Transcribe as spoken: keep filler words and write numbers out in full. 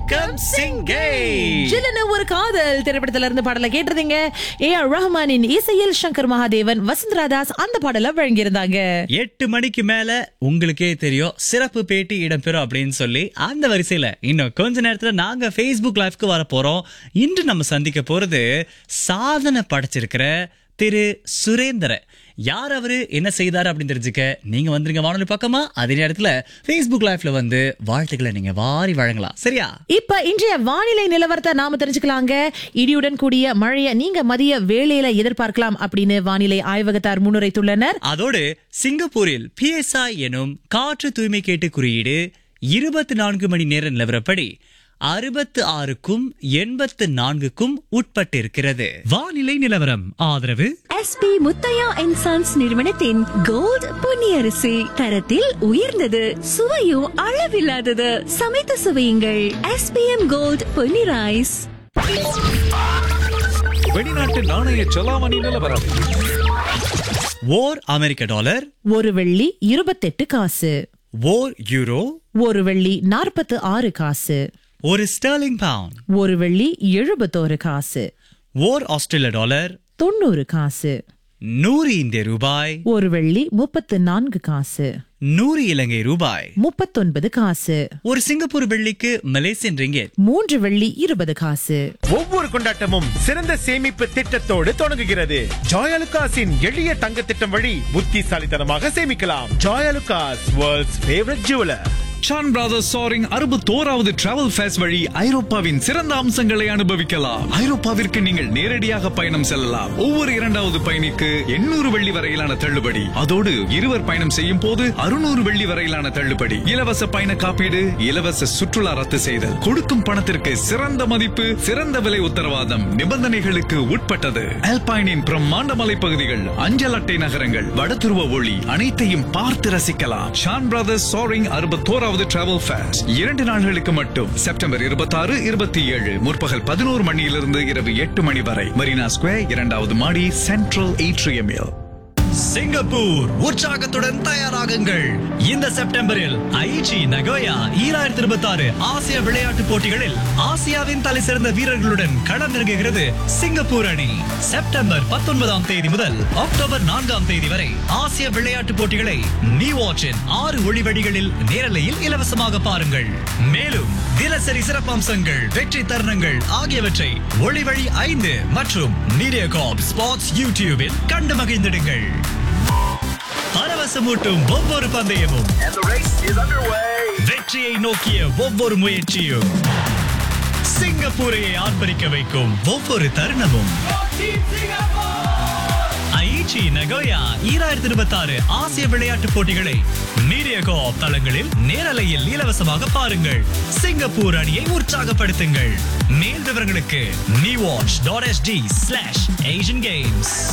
வணக்கம் சிங்கை. ஜில்லன ஒரு காதல் திரைப்படத்துல இருந்து பாடலை கேட்டிருந்தீங்க. ஏ ஆர் ரஹ்மானின் இசையில் சங்கர் மகாதேவன், வசுந்தரா தாஸ் அந்த பாடலை வழங்கியிருந்தாங்க. எட்டு மணிக்கு மேல உங்களுக்கே தெரியும் சிறப்பு பேட்டி இடம்பெறும் அப்படின்னு சொல்லி, அந்த வரிசையில இன்னும் கொஞ்ச நேரத்துல நாங்க Facebook லைவ்க்கு வர போறோம். இன்று நம்ம சந்திக்க போறது சாதனை படைச்சிருக்கிற திரு சுரேந்திர. யார் அவரு, என்ன செய்தாரு அப்படின்னு தெரிஞ்சுக்க நீங்க வந்துருங்க வானொலி பக்கமா. அதே நேரத்துல Facebook லைவ்ல வந்து வாழ்த்துக்களை நீங்க வாரி வழங்கலாம். சரியா? இப்ப இன்றைய வானிலை நிலவரத்தை நாம தெரிஞ்சுக்கலாங்க. இடியுடன் கூடிய மழையை நீங்க மதிய வேளையில எதிர்பார்க்கலாம் அப்படின்னு வானிலை ஆய்வகத்தார் முன்னுரைத்துள்ளனர். அதோடு சிங்கப்பூரில் பி எஸ் ஐ எனும் காற்று தூய்மை கேட்டு குறியீடு இருபத்தி நான்கு மணி நேர நிலவரப்படி அறுபத்து ஆறுக்கும் எண்பத்து நான்குக்கும் உட்பட்டிருக்கிறது. வானிலை நிலவரம் ஆதரவு எஸ்பி முத்தையா அண்ட் சன்ஸ் நிறுவனத்தின் கோல்ட் பொன்னியரிசி. தரத்தில் உயர்ந்தது, சுவையும் அளவில்லாதது. சமைத்து சுவையுங்கள். SPM gold Ponni rice. வெளிநாட்டு நாணய செலாவணி நிலவரம். ஓர் அமெரிக்க டாலர் ஒரு வெள்ளி இருபத்தெட்டு காசு, ஓர் யூரோ ஒரு வெள்ளி நாற்பத்து ஆறு காசு, ஒரு ஸ்டெர்லிங் பவுண்ட், ஒரு வெள்ளி எழுபத்தோரு காசு, ஓர் ஆஸ்திரேலிய டாலர் தொண்ணூறு காசு, நூறு இந்திய ரூபாய், ஒரு வெள்ளி முப்பத்து நான்கு காசு, நூறு இலங்கை ரூபாய், முப்பத்தொன்பது காசு, ஒரு சிங்கப்பூர் வெள்ளிக்கு மலேசியன் ரிங்கெட் மூன்று வெள்ளி இருபது காசு. ஒவ்வொரு கொண்டாட்டமும் சிறந்த சேமிப்பு திட்டத்தோடு தொடங்குகிறது. ஜாயலுகாஸின் எளிய தங்க திட்டம் வழி புத்திசாலித்தனமாக சேமிக்கலாம். Joyalukkas, world's favourite jeweller. Shawn brothers சாரிங் அறுபத்தோராவது travel face வழி ஐரோப்பாவின் சிறந்த அம்சங்களை அனுபவிக்கலாம். ஐரோப்பாவிற்கு நீங்கள் நேரடியாக பயணம் செல்லலாம். ஒவ்வொரு இரண்டாவது பயணிக்கு எண்ணூறு வெள்ளி வரையிலான தள்ளுபடி. அதோடு இருவர் பயணம் செய்யும் போது அறுநூறு வெள்ளி வரையிலான தள்ளுபடி. இலவச பயண காப்பீடு, இலவச சுற்றுலா ரத்து செய்தல். கொடுக்கும் பணத்திற்கு சிறந்த மதிப்பு, சிறந்த விலை உத்தரவாதம். நிபந்தனைகளுக்கு உட்பட்டது. ஆல்பைனின் பிரம்மாண்ட மலைப்பகுதிகள், அஞ்சல் அட்டை நகரங்கள், வடதுருவ ஒளி அனைத்தையும் பார்த்து ரசிக்கலாம். ஷான் பிரதர்ஸ் சாரிங் அறுபத்தோராவது டிராவல் ஃபேஸ் இரண்டு நாட்களுக்கு மட்டும். செப்டம்பர் இருபத்தாறு இருபத்தி ஏழு முற்பகல் பதினோரு மணியிலிருந்து இரவு எட்டு மணி வரை. மரீனா ஸ்கொயர், இரண்டாவது மாடி, சென்ட்ரல் ஏட்ரியமில். சிங்கப்பூர் உற்சாகத்துடன் தயாராகுங்கள். இந்த செப்டம்பரில் ஐச்சி நகோயா ஈராயிரத்தி இருபத்தி ஆறு ஆசிய விளையாட்டு போட்டிகளில் ஆசியாவின் தலை சிறந்த வீரர்களுடன் களமிறங்குகிறது சிங்கப்பூர் அணி. செப்டம்பர் பத்தொன்பதாம் தேதி முதல் அக்டோபர் நான்காம் தேதி வரை ஆசிய விளையாட்டு போட்டிகளை நீ வாட்சின் ஆறு ஒளிவடிகளில் நேரலையில் இலவசமாக பாருங்கள். மேலும் தினசரி சிறப்பம்சங்கள், வெற்றி தருணங்கள் ஆகியவற்றை ஒளிவழி ஐந்து மற்றும் மீடியாகார்ப் ஸ்போர்ட்ஸ் யூடியூபில் கண்டு மகிழ்ந்திடுங்கள். பரவசமூட்டும் ஒவ்வொரு பந்தயமும், வெற்றியை நோக்கிய ஒவ்வொரு முயற்சியும், சிங்கப்பூரையை ஆர்ப்பரிக்க வைக்கும் ஒவ்வொரு தருணமும். ஐச்சி நகோயா ஈராயிரத்தி இருபத்தி ஆறு ஆசிய விளையாட்டு போட்டிகளை மீடியாகார்ப் தளங்களில் நேரலையில் இலவசமாக பாருங்கள். சிங்கப்பூர் அணியை உற்சாகப்படுத்துங்கள். மேல் விவரங்களுக்கு நீ watch dot ST slash Asian games.